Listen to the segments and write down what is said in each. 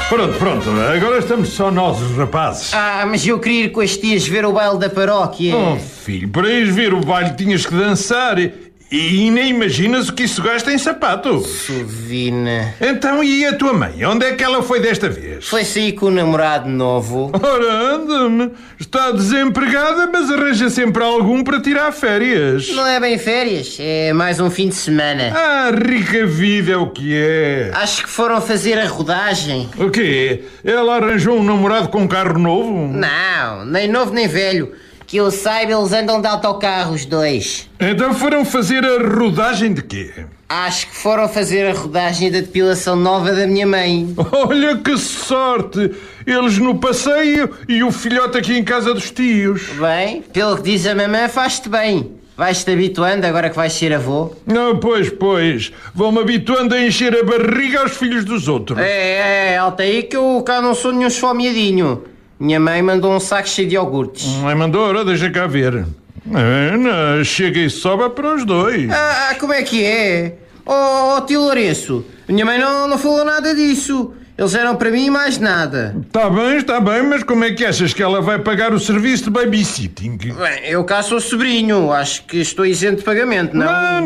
Pronto. Agora estamos só nós, os rapazes. Mas eu queria ir com as tias ver o baile da paróquia. Oh, filho, para ires ver o baile tinhas que dançar. E nem imaginas o que isso gasta em sapato. Sovina. Então, e a tua mãe? Onde é que ela foi desta vez? Foi sair com o namorado novo. Ora, anda-me. Está desempregada, mas arranja sempre algum para tirar férias. Não é bem férias, é mais um fim de semana. Rica vida é o que é. Acho que foram fazer a rodagem. O quê? Ela arranjou um namorado com um carro novo? Não, nem novo nem velho. Que eu saiba, eles andam de autocarro os dois. Então foram fazer a rodagem de quê? Acho que foram fazer a rodagem da depilação nova da minha mãe. Olha que sorte! Eles no passeio e o filhote aqui em casa dos tios. Bem, pelo que diz a mamãe, faz-te bem. Vais-te habituando agora que vais ser avô. Pois. Vão-me habituando a encher a barriga aos filhos dos outros. Alta aí que eu cá não sou nenhum esfomeadinho. Minha mãe mandou um saco cheio de iogurtes. Mãe mandou, ora, deixa cá ver. Não, chega e sobe para os dois. Como é que é? Oh, tio Lourenço, minha mãe não falou nada disso. Eles eram para mim mais nada. Está bem, mas como é que achas que ela vai pagar o serviço de babysitting? Bem, eu cá sou sobrinho, acho que estou isento de pagamento, não?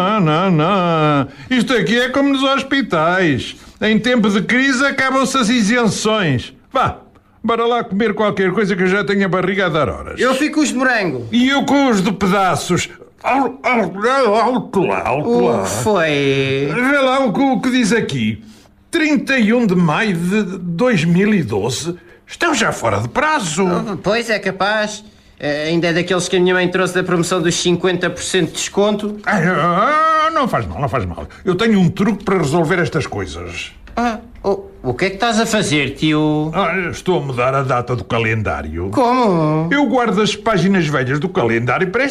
Não. Isto aqui é como nos hospitais. Em tempo de crise acabam-se as isenções. Vá, bora lá comer qualquer coisa que eu já tenho a barriga a dar horas. Eu fico com os de morango. E eu com os de pedaços. Alto lá. O que foi? Vê lá o que diz aqui. 31 de maio de 2012. Estão já fora de prazo. Pois é capaz. Ainda é daqueles que a minha mãe trouxe da promoção dos 50% de desconto. Não faz mal. Eu tenho um truque para resolver estas coisas. O que é que estás a fazer, tio? Estou a mudar a data do calendário. Como? Eu guardo as páginas velhas do calendário para